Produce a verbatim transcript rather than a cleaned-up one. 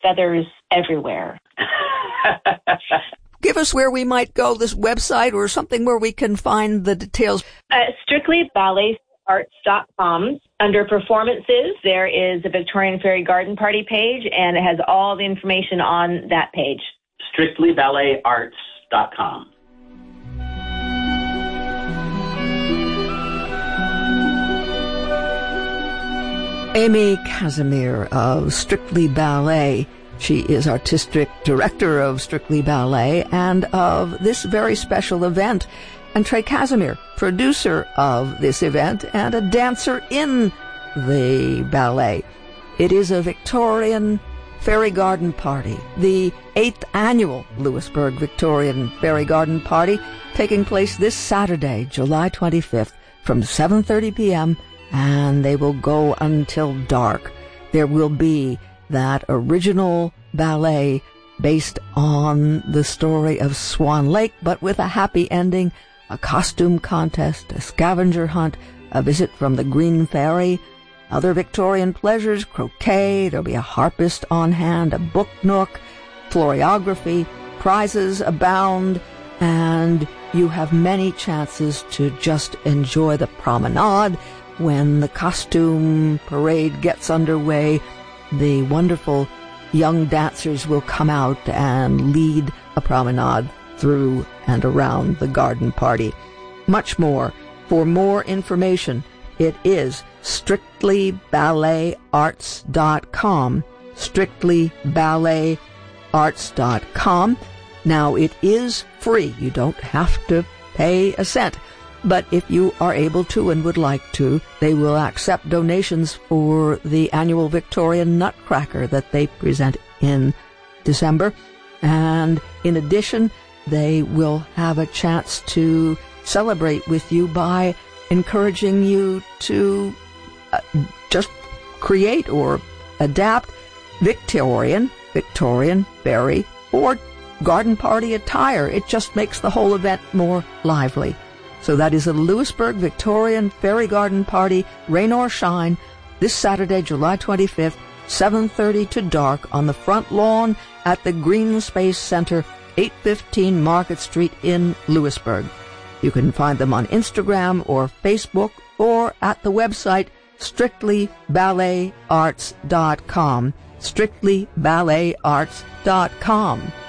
feathers everywhere. Give us where we might go, this website or something where we can find the details. Uh, strictly ballet arts dot com. Under performances, there is a Victorian Fairy Garden Party page, and it has all the information on that page. strictly ballet arts dot com. Amy Casimir of Strictly Ballet. She is artistic director of Strictly Ballet and of this very special event. And Trey Casimir, producer of this event and a dancer in the ballet. It is a Victorian Fairy Garden Party, the eighth annual Lewisburg Victorian Fairy Garden Party, taking place this Saturday, July twenty-fifth, from seven thirty p.m., and they will go until dark. There will be that original ballet based on the story of Swan Lake, but with a happy ending, a costume contest, a scavenger hunt, a visit from the Green Fairy, other Victorian pleasures, croquet, there'll be a harpist on hand, a book nook, floriography, prizes abound, and you have many chances to just enjoy the promenade. When the costume parade gets underway, the wonderful young dancers will come out and lead a promenade through and around the garden party. Much more. For more information, it is strictly ballet arts dot com. strictly ballet arts dot com. Now, it is free. You don't have to pay a cent. But if you are able to and would like to, they will accept donations for the annual Victorian Nutcracker that they present in December. And in addition, they will have a chance to celebrate with you by encouraging you to uh, just create or adapt Victorian, Victorian, fairy, or garden party attire. It just makes the whole event more lively. So that is a Lewisburg Victorian Fairy Garden Party, rain or shine, this Saturday, July twenty-fifth, seven thirty to dark on the front lawn at the Green Space Center, eight fifteen Market Street in Lewisburg. You can find them on Instagram or Facebook or at the website strictly ballet arts dot com. strictly ballet arts dot com.